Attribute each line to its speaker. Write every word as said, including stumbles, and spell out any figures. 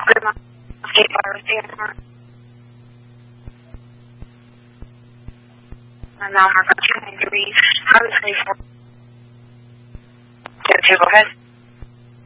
Speaker 1: Grandma State Virus Dancer. And now her two injuries. How is it? Go ahead.